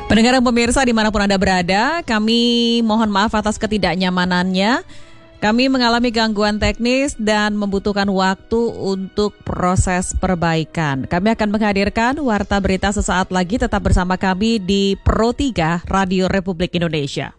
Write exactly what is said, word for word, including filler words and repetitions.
Pendengar dan pemirsa dimanapun Anda berada, kami mohon maaf atas ketidaknyamanannya. Kami mengalami gangguan teknis dan membutuhkan waktu untuk proses perbaikan. Kami akan menghadirkan Warta Berita sesaat lagi, tetap bersama kami di Pro tiga Radio Republik Indonesia.